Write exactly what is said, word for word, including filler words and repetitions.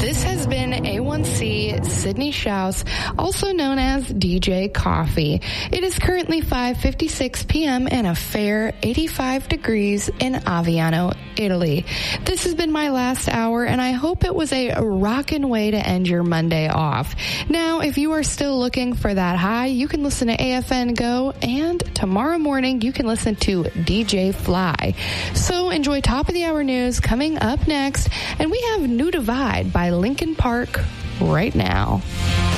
This has been A one C Sydney Schaus, also known as D J Coffee. It is currently five fifty-six p.m. and a fair eighty-five degrees in Aviano, Italy. This has been my last hour, and I hope it was a rockin' way to end your Monday off. Now, if you are still looking for that high, you can listen to A F N Go, and tomorrow morning you can listen to D J Fly. So enjoy top of the hour news coming up next, and we have New Divide by Linkin Park right now.